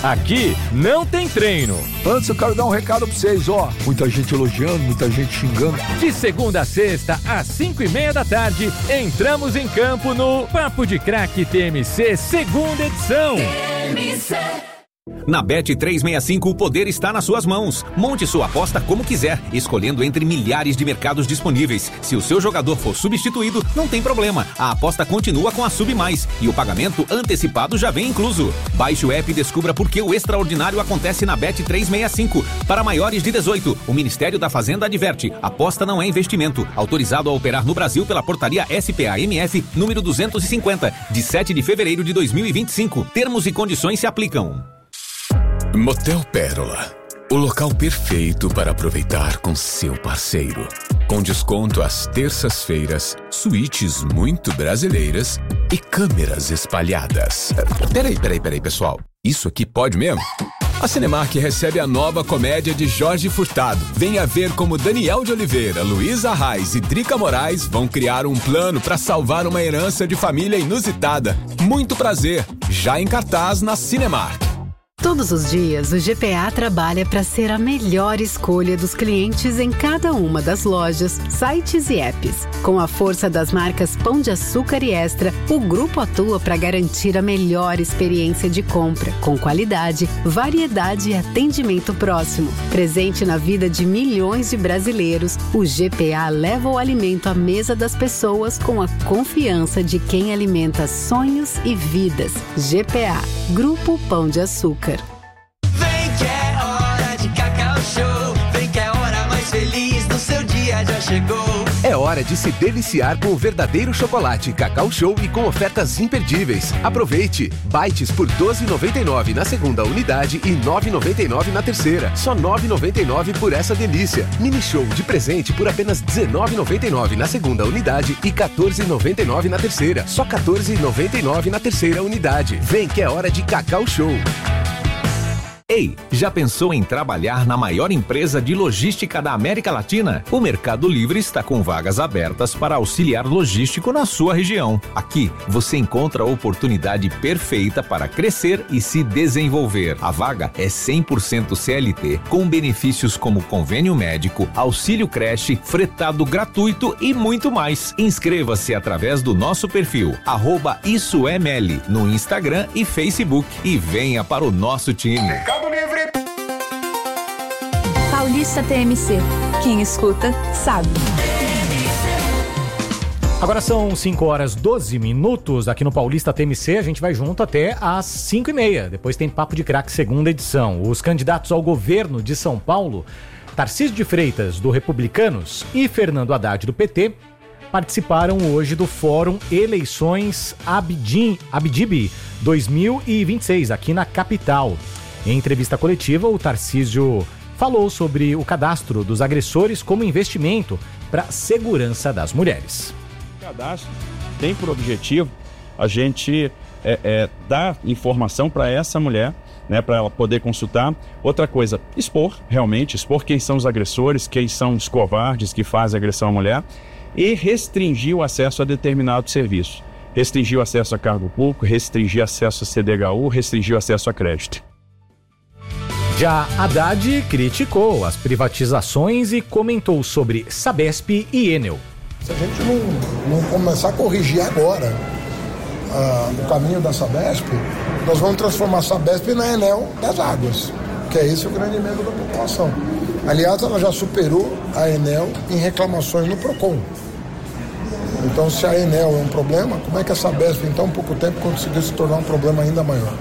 Aqui não tem treino. Antes eu quero dar um recado pra vocês, ó. Muita gente elogiando, muita gente xingando. De segunda a sexta, às 5:30 da tarde, entramos em campo no Papo de Craque TMC, segunda edição. TMC. Na Bet365 o poder está nas suas mãos. Monte sua aposta como quiser, escolhendo entre milhares de mercados disponíveis. Se o seu jogador for substituído, não tem problema. A aposta continua com a Sub Mais e o pagamento antecipado já vem incluso. Baixe o app e descubra por que o extraordinário acontece na Bet365. Para maiores de 18, o Ministério da Fazenda adverte: aposta não é investimento. Autorizado a operar no Brasil pela portaria SPA-MF número 250, de 7 de fevereiro de 2025. Termos e condições se aplicam. Motel Pérola, o local perfeito para aproveitar com seu parceiro. Com desconto às terças-feiras, suítes muito brasileiras e câmeras espalhadas. Peraí, pessoal. Isso aqui pode mesmo? A Cinemark recebe a nova comédia de Jorge Furtado. Venha ver como Daniel de Oliveira, Luísa Reis e Drica Moraes vão criar um plano para salvar uma herança de família inusitada. Muito prazer, já em cartaz na Cinemark. Todos os dias, o GPA trabalha para ser a melhor escolha dos clientes em cada uma das lojas, sites e apps. Com a força das marcas Pão de Açúcar e Extra, o grupo atua para garantir a melhor experiência de compra, com qualidade, variedade e atendimento próximo. Presente na vida de milhões de brasileiros, o GPA leva o alimento à mesa das pessoas com a confiança de quem alimenta sonhos e vidas. GPA, Grupo Pão de Açúcar. Já chegou. É hora de se deliciar com o verdadeiro chocolate Cacau Show e com ofertas imperdíveis. Aproveite! Bites por R$ 12,99 na segunda unidade e R$ 9,99 na terceira. Só R$ 9,99 por essa delícia. Mini Show de presente por apenas R$ 19,99 na segunda unidade e R$ 14,99 na terceira. Só R$ 14,99 na terceira unidade. Vem que é hora de Cacau Show. Ei, já pensou em trabalhar na maior empresa de logística da América Latina? O Mercado Livre está com vagas abertas para auxiliar logístico na sua região. Aqui, você encontra a oportunidade perfeita para crescer e se desenvolver. A vaga é 100% CLT, com benefícios como convênio médico, auxílio creche, fretado gratuito e muito mais. Inscreva-se através do nosso perfil, @IssoEML, no Instagram e Facebook e venha para o nosso time. Livre. Paulista TMC. Quem escuta, sabe. Agora são 5h12 aqui no Paulista TMC. A gente vai junto até às 5h30. Depois tem Papo de Craque, segunda edição. Os candidatos ao governo de São Paulo, Tarcísio de Freitas, do Republicanos, e Fernando Haddad, do PT, participaram hoje do Fórum Eleições Abdibe 2026, aqui na capital. Em entrevista coletiva, o Tarcísio falou sobre o cadastro dos agressores como investimento para a segurança das mulheres. O cadastro tem por objetivo a gente dar informação para essa mulher, né, para ela poder consultar. Outra coisa, expor quem são os agressores, quem são os covardes que fazem agressão à mulher, e restringir o acesso a determinado serviço. Restringir o acesso a cargo público, restringir acesso a CDHU, restringir o acesso a crédito. Já Haddad criticou as privatizações e comentou sobre Sabesp e Enel. Se a gente não começar a corrigir agora o caminho da Sabesp, nós vamos transformar a Sabesp na Enel das águas, que é esse o grande medo da população. Aliás, ela já superou a Enel em reclamações no PROCON. Então, se a Enel é um problema, como é que a Sabesp, em tão pouco tempo, conseguiu se tornar um problema ainda maior?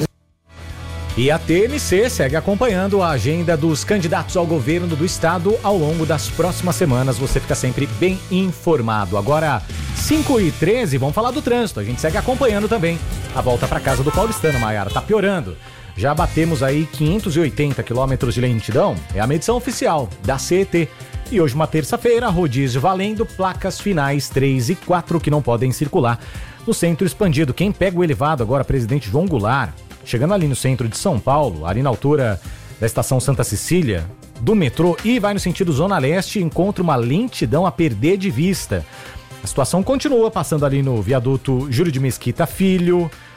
E a TMC segue acompanhando a agenda dos candidatos ao governo do estado ao longo das próximas semanas. Você fica sempre bem informado. Agora, 5h13, vamos falar do trânsito. A gente segue acompanhando também a volta para casa do paulistano, Maiara. Tá piorando. Já batemos aí 580 quilômetros de lentidão. É a medição oficial da CET. E hoje, uma terça-feira, rodízio valendo, placas finais 3 e 4 que não podem circular no centro expandido. Quem pega o elevado agora, Presidente João Goulart, chegando ali no centro de São Paulo, ali na altura da estação Santa Cecília, do metrô, e vai no sentido Zona Leste, encontra uma lentidão a perder de vista. A situação continua passando ali no viaduto Júlio de Mesquita Filho,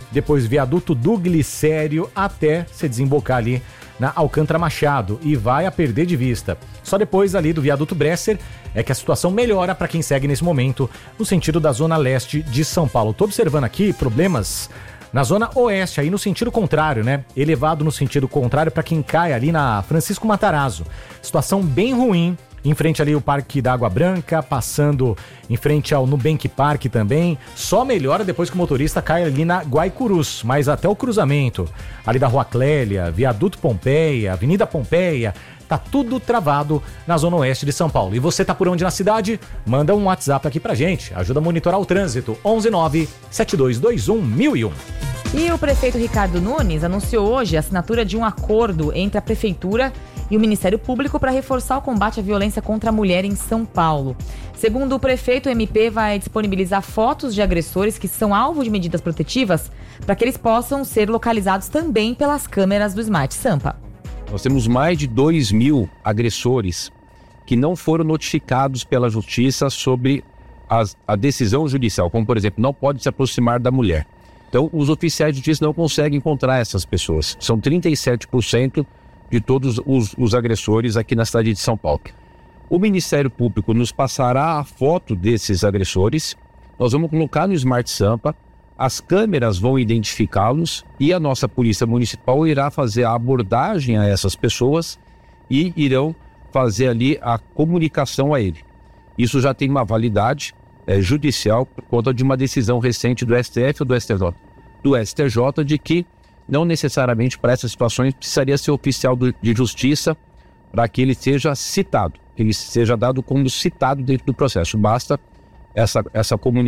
depois viaduto do Glicério, até se desembocar ali na Alcântara Machado, e vai a perder de vista. Só depois ali do viaduto Bresser é que a situação melhora para quem segue nesse momento no sentido da zona leste de São Paulo. Tô observando aqui problemas na zona oeste, aí no sentido contrário, né? Elevado no sentido contrário para quem cai ali na Francisco Matarazzo. Situação bem ruim, em frente ali o Parque da Água Branca, passando em frente ao Nubank Park também. Só melhora depois que o motorista cai ali na Guaicurus, mas até o cruzamento ali da Rua Clélia, Viaduto Pompeia, Avenida Pompeia, tá tudo travado na zona oeste de São Paulo. E você tá por onde na cidade? Manda um WhatsApp aqui pra gente, ajuda a monitorar o trânsito, 119-7221-1001. E o prefeito Ricardo Nunes anunciou hoje a assinatura de um acordo entre a Prefeitura e o Ministério Público para reforçar o combate à violência contra a mulher em São Paulo. Segundo o prefeito, o MP vai disponibilizar fotos de agressores que são alvo de medidas protetivas para que eles possam ser localizados também pelas câmeras do Smart Sampa. Nós temos mais de 2.000 agressores que não foram notificados pela Justiça sobre a decisão judicial, como, por exemplo, não pode se aproximar da mulher. Então, os oficiais de justiça não conseguem encontrar essas pessoas. São 37% de todos os agressores aqui na cidade de São Paulo. O Ministério Público nos passará a foto desses agressores, nós vamos colocar no Smart Sampa, as câmeras vão identificá-los e a nossa Polícia Municipal irá fazer a abordagem a essas pessoas e irão fazer ali a comunicação a ele. Isso já tem uma validade judicial por conta de uma decisão recente do STF ou do STJ? Do STJ, de que não necessariamente para essas situações precisaria ser oficial de justiça para que ele seja citado, que ele seja dado como citado dentro do processo. Basta essa comunicação